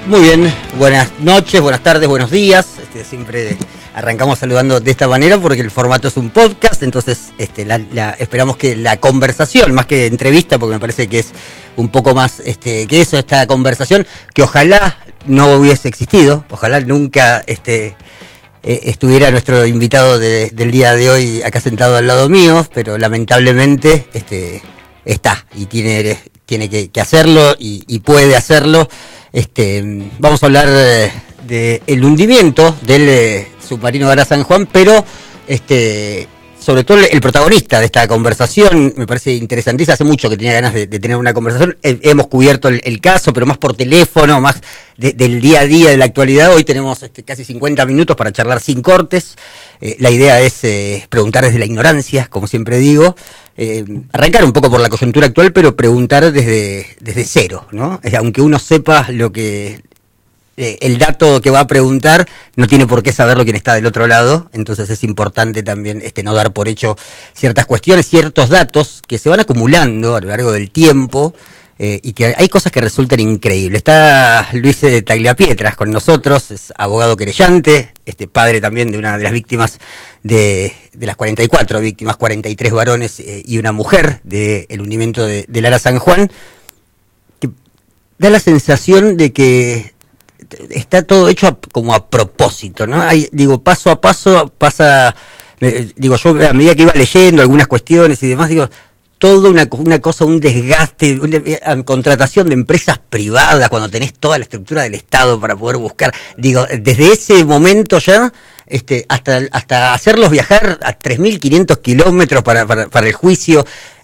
Muy bien, buenas noches, buenas tardes, buenos días. Siempre arrancamos saludando de esta manera porque el formato es un podcast, entonces esperamos que la conversación, más que entrevista, porque me parece que es un poco más que eso, esta conversación, que ojalá no hubiese existido, ojalá nunca estuviera nuestro invitado del día de hoy acá sentado al lado mío, pero lamentablemente está y tiene que hacerlo y puede hacerlo. Vamos a hablar de el hundimiento del submarino Ara San Juan, pero sobre todo el protagonista de esta conversación me parece interesantísimo. Hace mucho que tenía ganas de tener una conversación. Hemos cubierto el caso, pero más por teléfono, más del día a día, de la actualidad. Hoy tenemos casi 50 minutos para charlar sin cortes. La idea es preguntar desde la ignorancia, como siempre digo. Arrancar un poco por la coyuntura actual, pero preguntar desde cero, ¿no? Aunque uno sepa lo que el dato que va a preguntar, no tiene por qué saberlo quien está del otro lado. Entonces es importante también no dar por hecho ciertas cuestiones, ciertos datos que se van acumulando a lo largo del tiempo. Y que hay cosas que resultan increíbles. Está Luis Tagliapietras con nosotros, es abogado querellante, padre también de una de las víctimas de las 44 víctimas, 43 varones y una mujer del hundimiento del Ara San Juan, que da la sensación de que está todo hecho como a propósito, ¿no? Paso a paso pasa, yo a medida que iba leyendo algunas cuestiones y demás, toda una cosa, un desgaste, una contratación de empresas privadas cuando tenés toda la estructura del Estado para poder buscar, desde ese momento ya, hasta hacerlos viajar a 3.500 kilómetros para el juicio,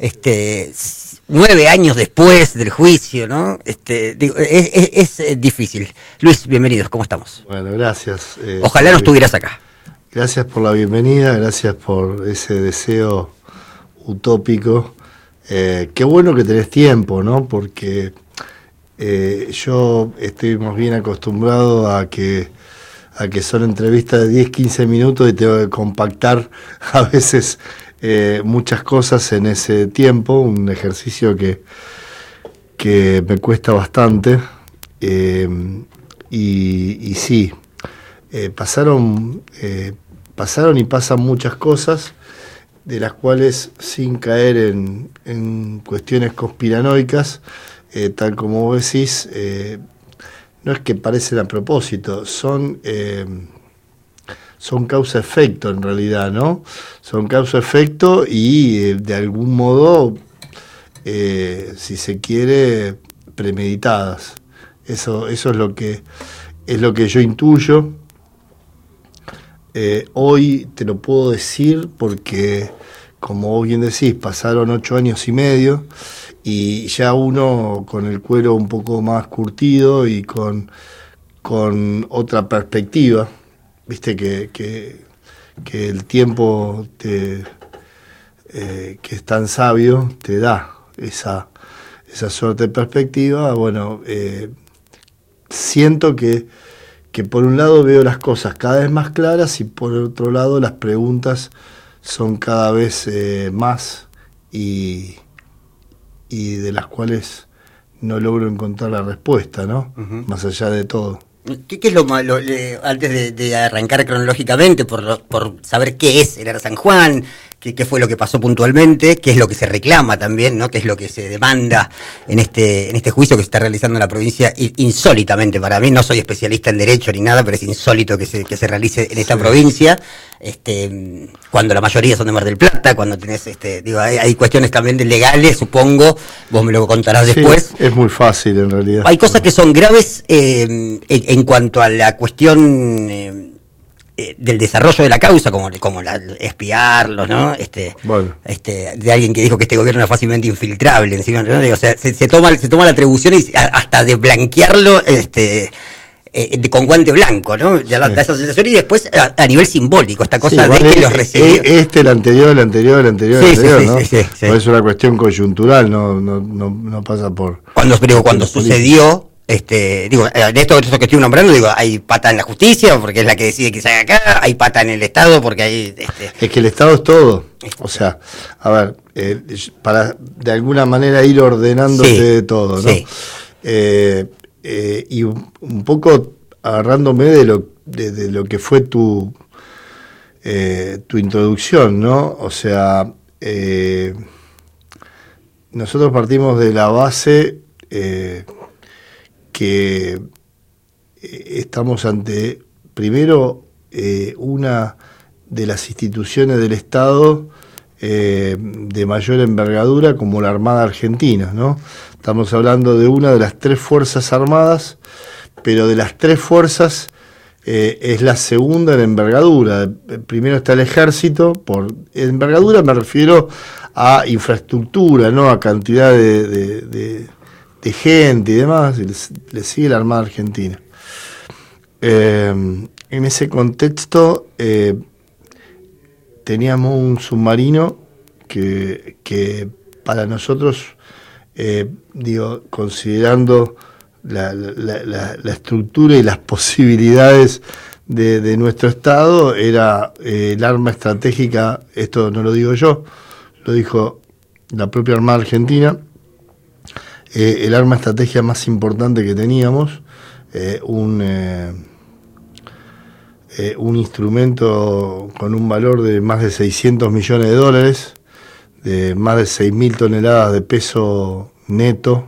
9 años después del juicio, ¿no? Es difícil. Luis, bienvenidos, ¿cómo estamos? Bueno, gracias. Ojalá no estuvieras acá. Gracias por la bienvenida, gracias por ese deseo utópico. Qué bueno que tenés tiempo, ¿no? Porque yo estoy más bien acostumbrado a que son entrevistas de 10, 15 minutos y tengo que compactar a veces muchas cosas en ese tiempo, un ejercicio que me cuesta bastante. Y sí, pasaron y pasan muchas cosas, de las cuales, sin caer en cuestiones conspiranoicas, tal como vos decís, no es que parecen a propósito, son causa-efecto en realidad, ¿no? Son causa-efecto y de algún modo, si se quiere, premeditadas. Eso es lo que yo intuyo. Hoy te lo puedo decir porque, como vos bien decís, pasaron 8 años y medio y ya uno con el cuero un poco más curtido y con otra perspectiva, viste que el tiempo que es tan sabio te da esa suerte de perspectiva. Bueno, siento que por un lado veo las cosas cada vez más claras y por otro lado las preguntas son cada vez más y de las cuales no logro encontrar la respuesta, ¿no? Uh-huh. Más allá de todo. ¿Qué es lo malo? Antes de arrancar cronológicamente, por saber qué es el Ara San Juan, qué fue lo que pasó puntualmente, qué es lo que se reclama también, ¿no? Qué es lo que se demanda en este juicio que se está realizando en la provincia, insólitamente para mí. No soy especialista en derecho ni nada, pero es insólito que se realice en esta provincia, cuando la mayoría son de Mar del Plata, cuando tenés, hay cuestiones también legales, supongo, vos me lo contarás después. Sí, es muy fácil en realidad. Hay cosas que son graves en cuanto a la cuestión del desarrollo de la causa, como espiarlos, ¿no? De alguien que dijo que este gobierno era fácilmente infiltrable, encima, ¿no? Se toma la atribución hasta de blanquearlo, con guante blanco, ¿no? Ya da esa sensación, y después a nivel simbólico, esta cosa de que los recibió. El anterior, ¿no? Sí. No es una cuestión coyuntural, no pasa por... Cuando sucedió, de esto que estoy nombrando, hay pata en la justicia, porque es la que decide que se haga acá, hay pata en el Estado, porque hay... Es que el Estado es todo. O sea, a ver, para de alguna manera ir ordenándose de todo, ¿no? Sí. y un poco agarrándome de lo que fue tu introducción, ¿no? O sea, nosotros partimos de la base que estamos ante, primero, una de las instituciones del Estado de mayor envergadura como la Armada Argentina, ¿no? Estamos hablando de una de las 3 Fuerzas Armadas, pero de las 3 fuerzas es la segunda en envergadura. Primero está el Ejército, por envergadura me refiero a infraestructura, ¿no? A cantidad de gente y demás, y le sigue la Armada Argentina. En ese contexto teníamos un submarino que para nosotros, considerando la estructura y las posibilidades de nuestro Estado, era el arma estratégica. Esto no lo digo yo, lo dijo la propia Armada Argentina, el arma estratégica más importante que teníamos, un instrumento con un valor de más de $600 millones, de más de 6.000 toneladas de peso neto,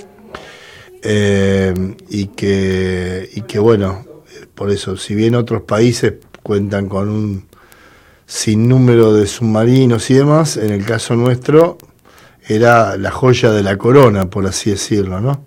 y que bueno, por eso, si bien otros países cuentan con un sinnúmero de submarinos y demás, en el caso nuestro era la joya de la corona, por así decirlo, ¿no?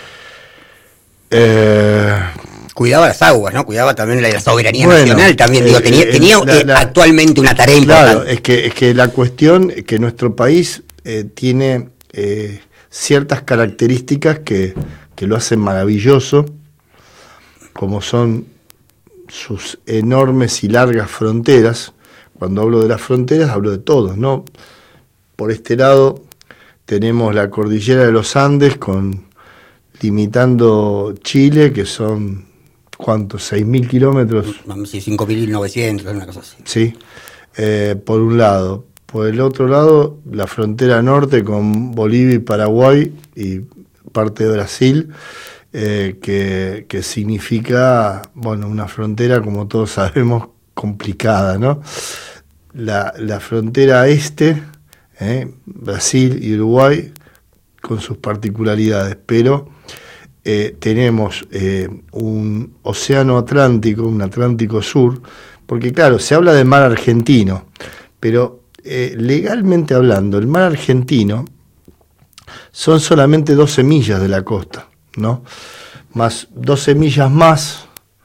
Cuidaba las aguas, ¿no? Cuidaba también la soberanía nacional, también, tenía actualmente una tarea importante. Claro, es que la cuestión es que nuestro país tiene ciertas características que lo hacen maravilloso, como son sus enormes y largas fronteras. Cuando hablo de las fronteras, hablo de todos, ¿no? Por este lado tenemos la cordillera de los Andes, limitando Chile, que son, ¿cuántos? 6.000 kilómetros. Sí, 5.900, una cosa así. Sí, por un lado. Por el otro lado, la frontera norte con Bolivia y Paraguay y parte de Brasil, que significa, bueno, una frontera, como todos sabemos, complicada, ¿no? La frontera este, Brasil y Uruguay, con sus particularidades, pero tenemos un océano Atlántico, un Atlántico Sur, porque claro, se habla de mar argentino, pero legalmente hablando, el mar argentino son solamente 12 millas de la costa, ¿no? Más 12 millas más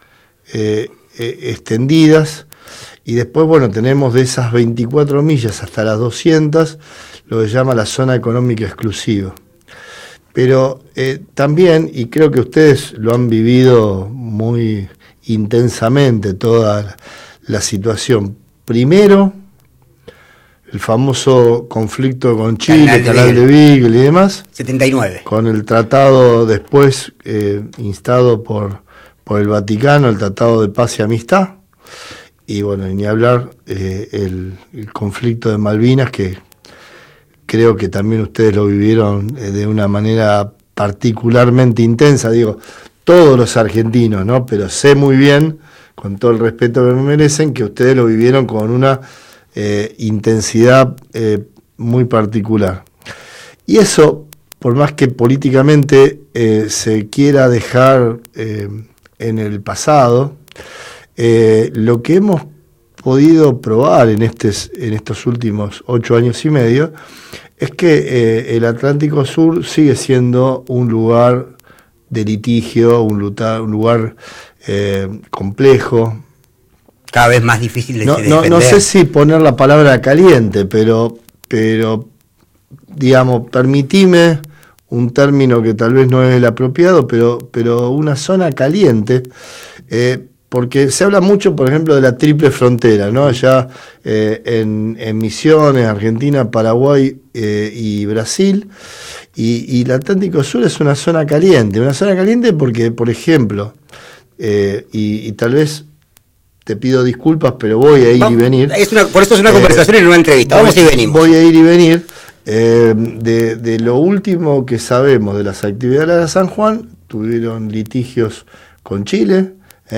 extendidas, y después, bueno, tenemos de esas 24 millas hasta las 200, lo que se llama la zona económica exclusiva. Pero también, y creo que ustedes lo han vivido muy intensamente, toda la situación. Primero, el famoso conflicto con Chile, Canal de Beagle y demás. 79. Con el tratado después instado por el Vaticano, el Tratado de Paz y Amistad. Y bueno, ni hablar el conflicto de Malvinas, que creo que también ustedes lo vivieron de una manera particularmente intensa. Digo, todos los argentinos, ¿no? Pero sé muy bien, con todo el respeto que me merecen, que ustedes lo vivieron con una intensidad muy particular. Y eso, por más que políticamente se quiera dejar en el pasado, lo que hemos podido probar en estos últimos 8 años y medio es que el Atlántico Sur sigue siendo un lugar de litigio, un lugar complejo. Cada vez más difícil de defender. No sé si poner la palabra caliente, pero digamos, permitime un término que tal vez no es el apropiado, pero una zona caliente, porque se habla mucho, por ejemplo, de la triple frontera, ¿no? Allá en Misiones, Argentina, Paraguay y Brasil, y el Atlántico Sur es una zona caliente porque, por ejemplo, y tal vez te pido disculpas, pero voy a ir y venir. Por eso es una conversación en una entrevista. Vamos y venimos. Voy a ir y venir. De lo último que sabemos de las actividades de la San Juan, tuvieron litigios con Chile,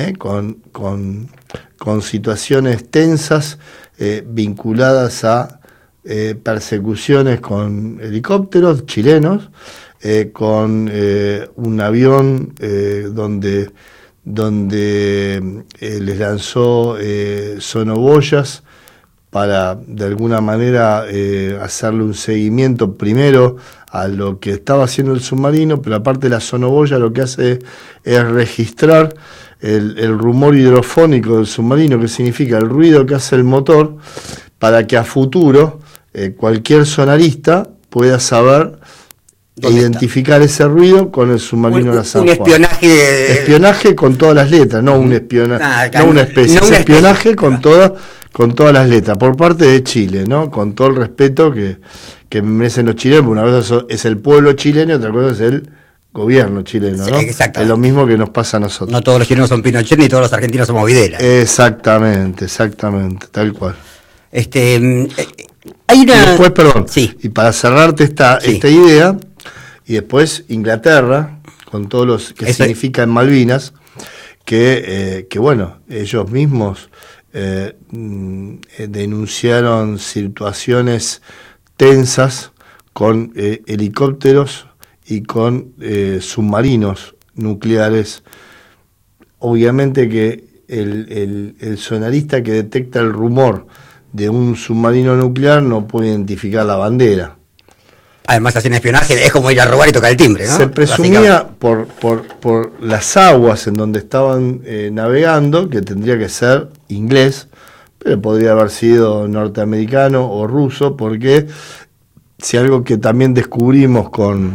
con situaciones tensas vinculadas a persecuciones con helicópteros chilenos, con un avión donde les lanzó sonoboyas para de alguna manera hacerle un seguimiento primero a lo que estaba haciendo el submarino, pero aparte la sonoboya lo que hace es registrar el rumor hidrofónico del submarino, que significa el ruido que hace el motor, para que a futuro cualquier sonarista pueda saber identificar ese ruido con el submarino de la San Juan. Espionaje con todas las letras, no un espionaje, no una especie, es espionaje con todas las letras, por parte de Chile, ¿no? Con todo el respeto que merecen los chilenos, porque una cosa es el pueblo chileno y otra cosa es el gobierno chileno, ¿no? Sí, es lo mismo que nos pasa a nosotros. No todos los chilenos son Pinochet ni todos los argentinos somos Videla. Exactamente, tal cual. Hay una... Y después, perdón, sí. Y para cerrarte esta idea, y después Inglaterra, con todo lo que significa en Malvinas, que bueno, ellos mismos denunciaron situaciones tensas con helicópteros y con submarinos nucleares. Obviamente que el sonarista que detecta el rumor de un submarino nuclear no puede identificar la bandera. Además hacen espionaje, es como ir a robar y tocar el timbre, ¿no? Se presumía por las aguas en donde estaban navegando que tendría que ser inglés, pero podría haber sido norteamericano o ruso, porque si algo que también descubrimos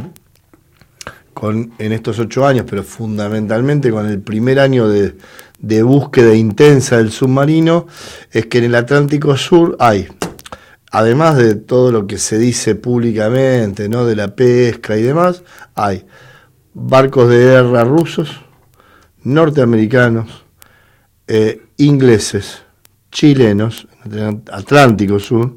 en estos 8 años, pero fundamentalmente con el primer año de búsqueda intensa del submarino, es que en el Atlántico Sur hay, además de todo lo que se dice públicamente, ¿no?, de la pesca y demás, hay barcos de guerra rusos, norteamericanos, ingleses, chilenos, Atlántico Sur,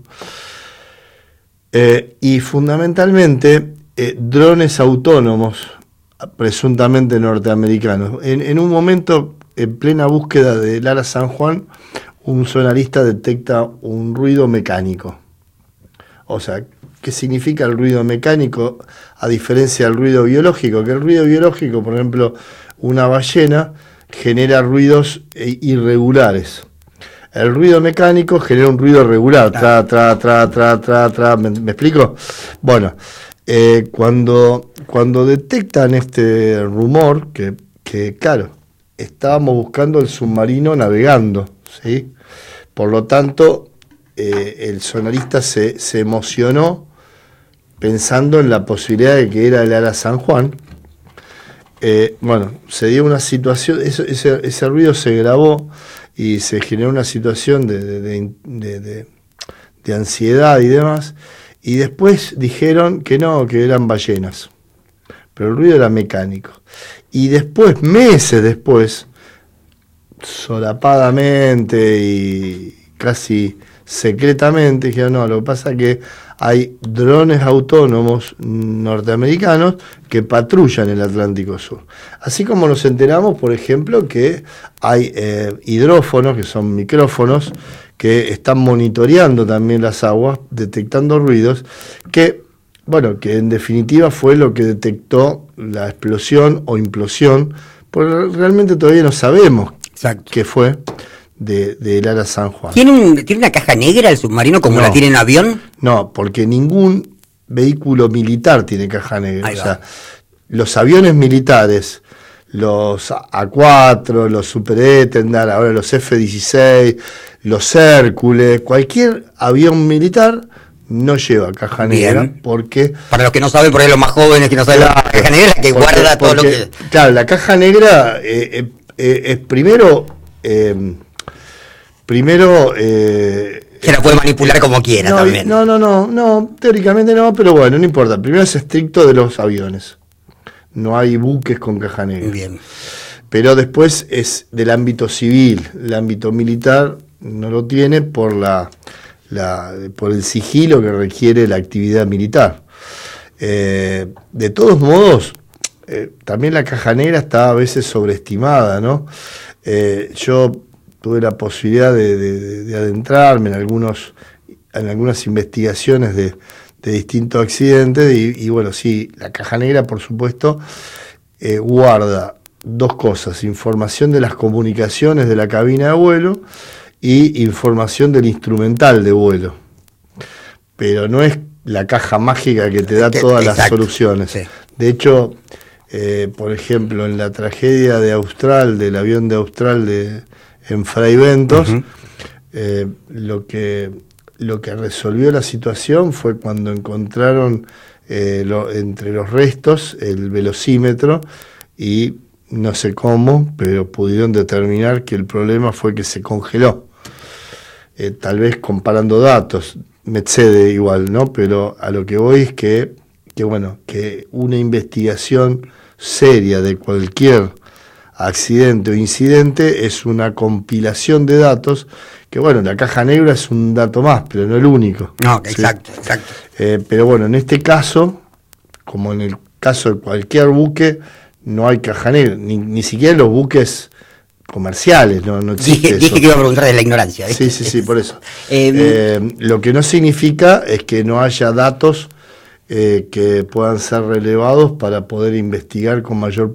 y fundamentalmente drones autónomos, presuntamente norteamericanos. En un momento, en plena búsqueda del Ara San Juan, un sonarista detecta un ruido mecánico. O sea, ¿qué significa el ruido mecánico a diferencia del ruido biológico? Que el ruido biológico, por ejemplo, una ballena genera ruidos irregulares. El ruido mecánico genera un ruido regular. Tra. ¿Me explico? Bueno, cuando detectan este rumor, que claro, estábamos buscando el submarino navegando, ¿sí? Por lo tanto, el sonarista se emocionó pensando en la posibilidad de que era el Ara San Juan. Bueno, se dio una situación, ese ruido se grabó y se generó una situación de ansiedad y demás, y después dijeron que no, que eran ballenas, pero el ruido era mecánico. Y después, meses después, solapadamente y casi secretamente, dijeron, no, lo que pasa es que hay drones autónomos norteamericanos que patrullan el Atlántico Sur. Así como nos enteramos, por ejemplo, que hay hidrófonos, que son micrófonos, que están monitoreando también las aguas, detectando ruidos, que, bueno, que en definitiva fue lo que detectó la explosión o implosión, porque realmente todavía no sabemos qué fue del Ara San Juan. ¿Tiene una caja negra el submarino como la tiene en avión? No, porque ningún vehículo militar tiene caja negra. O sea, los aviones militares, los A4, los Super Etendard, ahora los F-16, los Hércules, cualquier avión militar no lleva caja negra. Porque... Para los que no saben, por ahí los más jóvenes que no saben, la caja negra es la que guarda todo lo que... Claro, la caja negra es primero... se la puede manipular como quiera también. No, teóricamente no, pero bueno, no importa. Primero es estricto de los aviones. No hay buques con caja negra. Bien. Pero después es del ámbito civil. El ámbito militar no lo tiene por por el sigilo que requiere la actividad militar. De todos modos, también la caja negra está a veces sobreestimada, ¿no? Yo tuve la posibilidad de adentrarme en algunas investigaciones de distintos accidentes y bueno, sí, la caja negra, por supuesto, guarda dos cosas: información de las comunicaciones de la cabina de vuelo y información del instrumental de vuelo. Pero no es la caja mágica que te da todas las soluciones. Sí. De hecho, por ejemplo, en la tragedia de Austral, del avión de Austral en Fray Ventos, lo que resolvió la situación fue cuando encontraron entre los restos el velocímetro y no sé cómo, pero pudieron determinar que el problema fue que se congeló. Tal vez comparando datos, me excede igual, ¿no? Pero a lo que voy es que una investigación seria de cualquier accidente o incidente es una compilación de datos que, bueno, la caja negra es un dato más, pero no el único. No, exacto, ¿sí? Exacto. Pero bueno, en este caso, como en el caso de cualquier buque, no hay caja negra, ni siquiera los buques comerciales, no existe dije que iba a preguntar de la ignorancia. Sí, por eso. Lo que no significa es que no haya datos que puedan ser relevados para poder investigar con mayor